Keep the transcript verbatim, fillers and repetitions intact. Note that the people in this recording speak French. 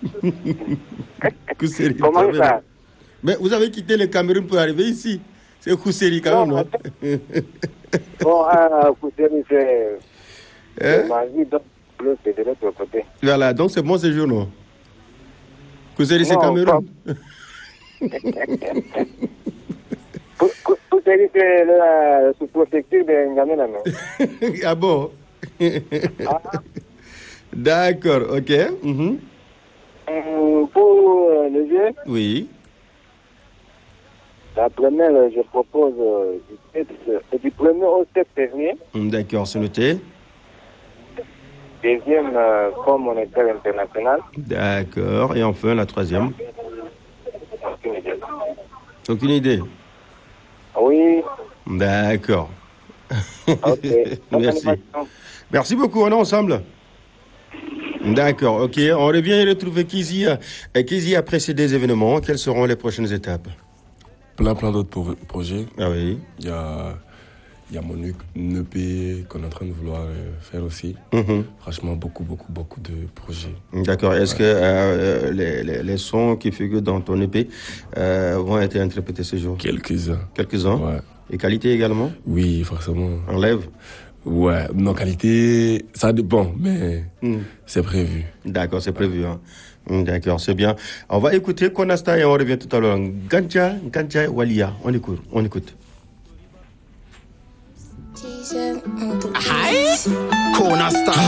Kousseri, Comment Cameroun. ça? Mais vous avez quitté le Cameroun pour arriver ici. C'est Kousseri quand même, non? Bon, ah, Kousseri, c'est Hein? ma vie, donc c'est de l'autre côté. Voilà, donc c'est bon séjour, non? Kousseri, c'est Non, Cameroun. Kousseri, c'est la sous-préfecture de N'Djamena, non? Ah bon? Ah. D'accord, ok. Mhm. Hum, Pour euh, le jeu, Oui. la première, je propose euh, du, sept, euh, du premier au sept février. D'accord, c'est noté. Deuxième, euh, comme monétaire international. D'accord. Et enfin, la troisième. Aucune idée. Aucune idée. Oui, D'accord. ok. Bonne Merci. animation. Merci beaucoup, on est ensemble. D'accord, ok. On revient retrouver Kizi. Euh, Kizi, après ces deux événements, quelles seront les prochaines étapes? Plein, plein d'autres pro- projets. Ah oui. Il y a, il y a mon E P qu'on est en train de vouloir euh, faire aussi. Mhm. Franchement, beaucoup, beaucoup, beaucoup de projets. D'accord. Est-ce Ouais. que euh, les, les, les sons qui figurent dans ton E P euh, vont être interprétés ce jour? Quelques-uns. Quelques-uns. Ouais. Et qualité également? Oui, forcément. En live? Ouais, non, qualité, ça dépend, mais Mm. c'est prévu. D'accord, c'est prévu. Hein. Mm, D'accord, c'est bien. On va écouter Konasta et on revient tout à l'heure. Gancha, Gancha Walia. On écoute, on écoute. Corner star.